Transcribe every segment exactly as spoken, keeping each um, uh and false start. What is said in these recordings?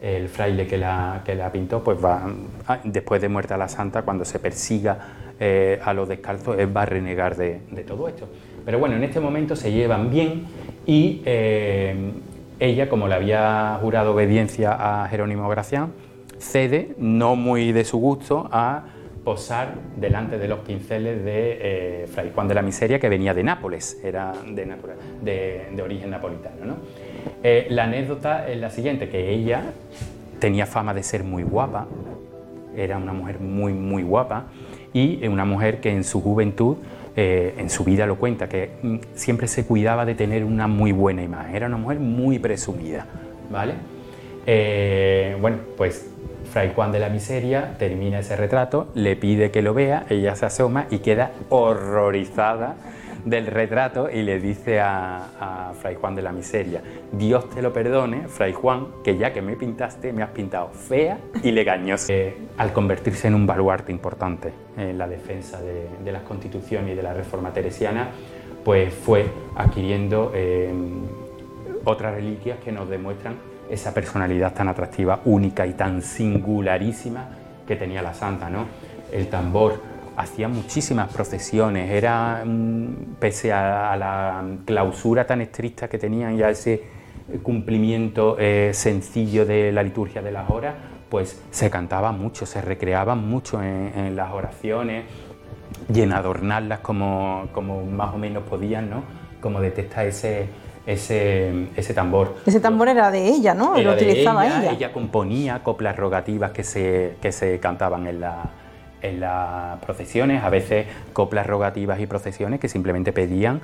el fraile que la, que la pintó, pues va, después de muerta la santa, cuando se persiga eh, a los descalzos, él va a renegar de, de todo esto. Pero bueno, en este momento se llevan bien y eh, ella, como le había jurado obediencia a Jerónimo Gracián, cede, no muy de su gusto, a posar delante de los pinceles de eh, Fray Juan de la Miseria, que venía de Nápoles, era de, Nápoles, de, de origen napolitano, ¿no? Eh, la anécdota es la siguiente, que ella tenía fama de ser muy guapa, era una mujer muy, muy guapa, y una mujer que en su juventud, eh, en su vida lo cuenta, que mm, siempre se cuidaba de tener una muy buena imagen, era una mujer muy presumida, ¿vale? Eh, bueno, pues Fray Juan de la Miseria termina ese retrato, le pide que lo vea, ella se asoma y queda horrorizada del retrato y le dice a, a Fray Juan de la Miseria: Dios te lo perdone, Fray Juan, que ya que me pintaste, me has pintado fea y legañosa. Eh, al convertirse en un baluarte importante en la defensa de, de las constituciones y de la reforma teresiana, pues fue adquiriendo eh, otras reliquias que nos demuestran esa personalidad tan atractiva, única y tan singularísima que tenía la santa, ¿no? El tambor, hacía muchísimas procesiones, era, pese a, a la clausura tan estricta que tenían y a ese cumplimiento eh, sencillo de la liturgia de las horas, pues se cantaba mucho, se recreaban mucho en, en las oraciones, y en adornarlas como, como más o menos podían, ¿no? Como detecta ese... Ese, ese tambor. Ese tambor era de ella, ¿no? Era lo utilizaba de ella, ella. Ella componía coplas rogativas que se, que se cantaban en, la, en las procesiones, a veces coplas rogativas y procesiones que simplemente pedían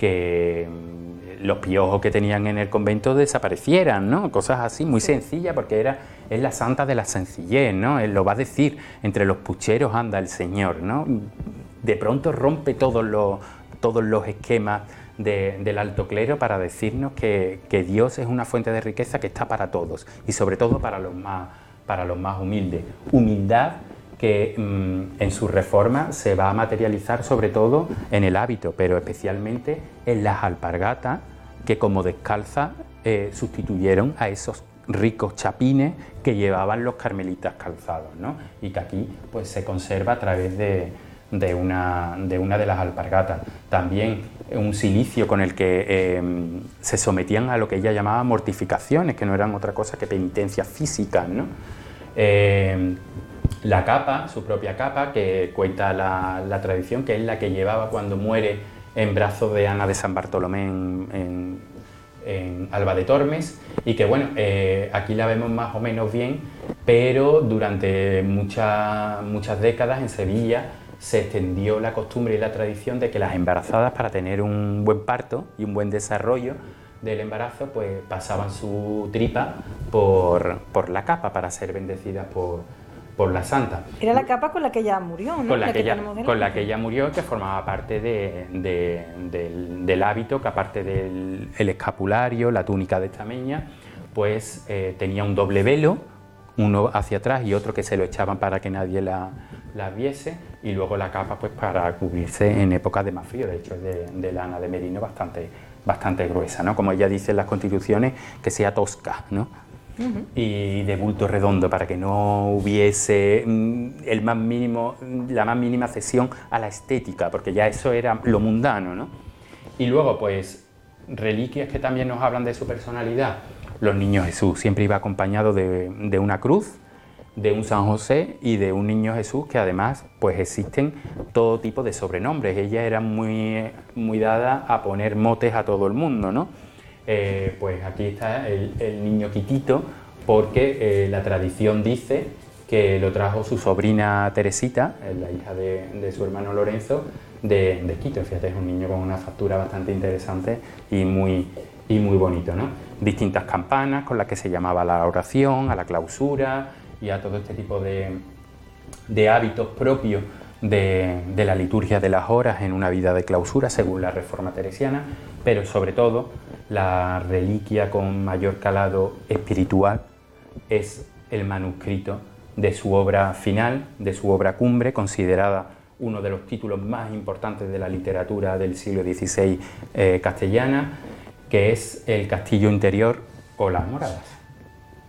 que los piojos que tenían en el convento desaparecieran, ¿no? Cosas así, muy sencillas, porque era, es la santa de la sencillez, ¿no? Él lo va a decir: entre los pucheros anda el Señor, ¿no? De pronto rompe todos los, todos los esquemas De, del alto clero para decirnos que, que Dios es una fuente de riqueza que está para todos y sobre todo para los más, para los más humildes. Humildad que mmm, en su reforma se va a materializar sobre todo en el hábito, pero especialmente en las alpargatas que como descalza eh, sustituyeron a esos ricos chapines que llevaban los carmelitas calzados, ¿no? Y que aquí pues se conserva a través de De una, de una de las alpargatas. También un cilicio con el que eh, se sometían a lo que ella llamaba mortificaciones, que no eran otra cosa que penitencias físicas, ¿no? Eh, la capa, su propia capa, que cuenta la, la tradición, que es la que llevaba cuando muere en brazos de Ana de San Bartolomé en, en, en Alba de Tormes, y que bueno, eh, aquí la vemos más o menos bien, pero durante muchas, muchas décadas en Sevilla se extendió la costumbre y la tradición de que las embarazadas, para tener un buen parto y un buen desarrollo del embarazo, pues pasaban su tripa por, por la capa para ser bendecidas por, por la santa. Era la capa con la que ella murió, ¿no? Con la, la que, que ella, con la que ella murió, que formaba parte de, de, del, del hábito, que aparte del el escapulario, la túnica de estameña, pues eh, tenía un doble velo, uno hacia atrás y otro que se lo echaban para que nadie la, la viese, y luego la capa pues para cubrirse en épocas de más frío. De hecho es de, de lana de merino bastante, bastante gruesa, ¿no? Como ella dice en las constituciones, que sea tosca, ¿no? Uh-huh. Y de bulto redondo, para que no hubiese el más mínimo, la más mínima cesión a la estética, porque ya eso era lo mundano, ¿no? Y luego pues reliquias que también nos hablan de su personalidad. Los niños Jesús, siempre iba acompañado de, de una cruz, de un San José y de un niño Jesús, que además pues existen todo tipo de sobrenombres. Ella era muy, muy dada a poner motes a todo el mundo, ¿no? Eh, pues aquí está el, el niño Quitito, porque eh, la tradición dice que lo trajo su sobrina Teresita, la hija de, de su hermano Lorenzo, de, de Quito. Fíjate, es un niño con una factura bastante interesante y muy, y muy bonito, ¿no? Distintas campanas con las que se llamaba a la oración, a la clausura y a todo este tipo de, de hábitos propios de, de la liturgia de las horas en una vida de clausura según la reforma teresiana, pero sobre todo la reliquia con mayor calado espiritual es el manuscrito de su obra final, de su obra cumbre, considerada uno de los títulos más importantes de la literatura del siglo dieciséis eh, castellana, que es El Castillo Interior o Las Moradas.